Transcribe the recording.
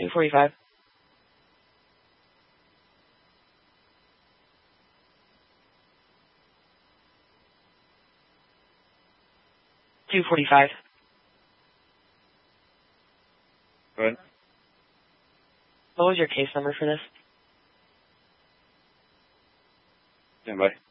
245. 245. Good. What was your case number for this? Stand by.